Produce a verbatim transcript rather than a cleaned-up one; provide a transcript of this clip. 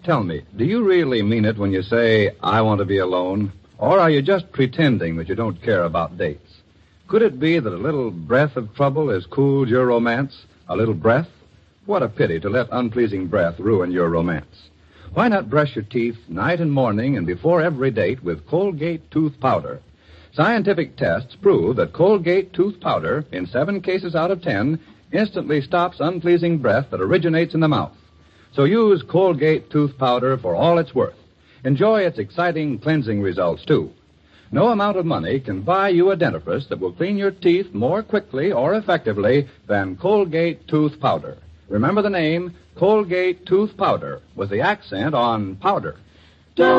Tell me, do you really mean it when you say, I want to be alone? Or are you just pretending that you don't care about dates? Could it be that a little breath of trouble has cooled your romance? A little breath? What a pity to let unpleasing breath ruin your romance. Why not brush your teeth night and morning and before every date with Colgate tooth powder? Scientific tests prove that Colgate tooth powder, in seven cases out of ten, instantly stops unpleasing breath that originates in the mouth. So use Colgate tooth powder for all it's worth. Enjoy its exciting cleansing results, too. No amount of money can buy you a dentifrice that will clean your teeth more quickly or effectively than Colgate tooth powder. Remember the name, Colgate tooth powder, with the accent on powder.